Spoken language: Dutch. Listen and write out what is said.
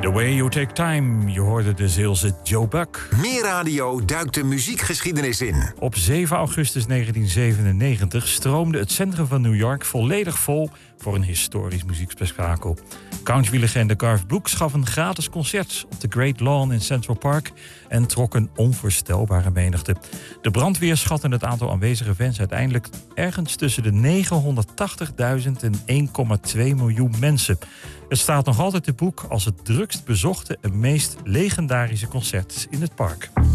The Way You Take Time, je hoorde de Zeelse Joe Buck. Meer Radio duikt de muziekgeschiedenis in. Op 7 augustus 1997 stroomde het centrum van New York volledig vol voor een historisch muziekspektakel. Country-legende Garth Brooks gaf een gratis concert op de Great Lawn in Central Park en trok een onvoorstelbare menigte. De brandweer schatte het aantal aanwezige fans uiteindelijk ergens tussen de 980.000 en 1,2 miljoen mensen. Het staat nog altijd te boek als het drukst bezochte en meest legendarische concert in het park.